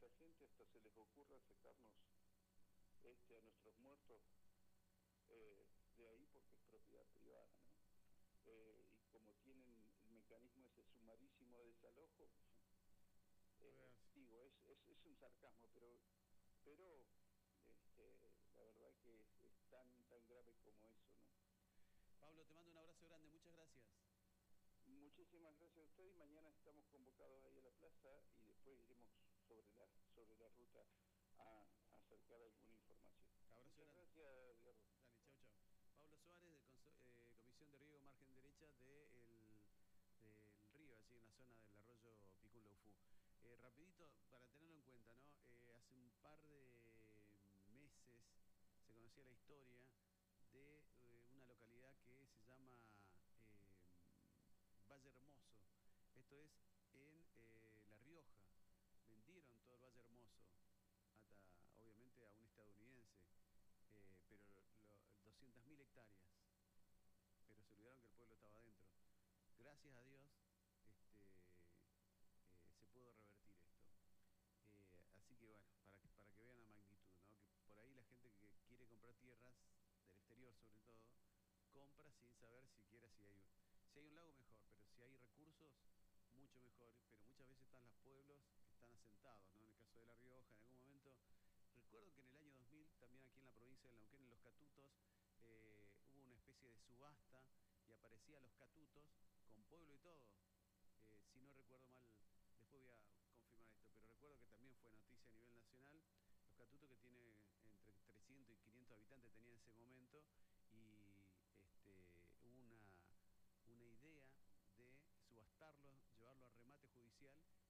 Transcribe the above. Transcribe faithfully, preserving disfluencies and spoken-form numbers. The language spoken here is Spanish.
esta gente hasta se les ocurra sacarnos este, a nuestros muertos eh, de ahí porque es propiedad privada, ¿no? Eh, y como tienen el mecanismo ese sumarísimo de desalojo, eh, digo, es, es, es un sarcasmo, pero pero este, la verdad que es, es tan tan grave como eso, ¿no? Pablo, te mando un abrazo grande, muchas gracias. Muchísimas gracias a usted y mañana estamos convocados ahí a la plaza y después iremos sobre la sobre la ruta a, a acercar alguna información. Abrazo Muchas grande. gracias, Diego. Dale, chau, chau. Pablo Suárez, de eh, Comisión de Riego Margen Derecha de el, del río, allí en la zona del arroyo Picún Laufú. Eh, rapidito, para tenerlo en cuenta, ¿no? Eh, hace un par de meses se conocía la historia de eh, una localidad que se llama eh, Valle Hermoso. Esto es en eh, La Rioja. Vendieron todo el Valle Hermoso, hasta, obviamente, a un estadounidense. Eh, pero doscientas mil hectáreas, pero se olvidaron que el pueblo estaba adentro. Gracias a Dios este, eh, se pudo revertir esto. Eh, así que bueno, para que, para que vean la magnitud, ¿no? Que por ahí la gente que quiere comprar tierras, del exterior sobre todo, compra sin saber siquiera si hay, si hay un lago mejor, pero si hay recursos, mucho mejor. Pero muchas veces están los pueblos que están asentados, ¿no? En el caso de La Rioja, en algún momento. Recuerdo que en el año dos mil, también aquí en la provincia de Neuquén, en Los Catutos, eh, hubo una especie de subasta y aparecían Los Catutos con pueblo y todo. Eh, si no recuerdo mal, después voy a confirmar esto, pero recuerdo que también fue noticia a nivel nacional. Los Catutos, que tiene entre trescientos y quinientos habitantes, tenía en ese momento, y este, hubo una, una idea de subastarlo, llevarlo a remate judicial